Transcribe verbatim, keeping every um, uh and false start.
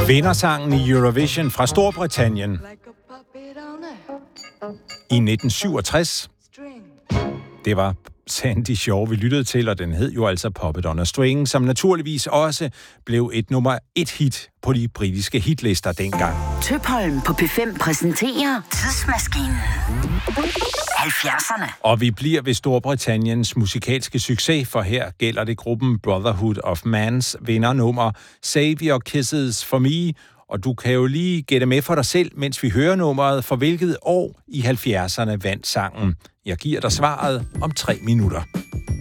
Vindersangen i Eurovision fra Storbritannien i nitten syvogtres. Det var Sandy Shaw, vi lyttede til, og den hed jo altså Puppet on a String, som naturligvis også blev et nummer et hit på de britiske hitlister dengang. Tøpholm på P fem præsenterer Tidsmaskinen. halvfjerdserne. Og vi bliver ved Storbritanniens musikalske succes, for her gælder det gruppen Brotherhood of Man's vindernummer Save Your Kisses for Me, og du kan jo lige gætte med for dig selv, mens vi hører nummeret, for hvilket år i halvfjerdserne vandt sangen. Jeg giver dig svaret om tre minutter.